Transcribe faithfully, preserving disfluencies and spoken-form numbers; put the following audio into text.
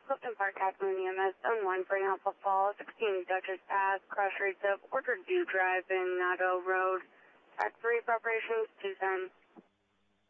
Clifton Park, Kathleen E M S, zone one, Spring Alpha Falls, sixteen Duchess Path, cross streets of Orchard View Drive and Nadeau Road. Track three, preparations, two ten.